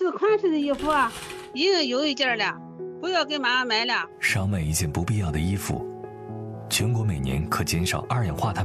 个款式的衣服啊，已经有一件了，不要给妈妈买了。 少买一件不必要的衣服，全国每年可减少二氧化碳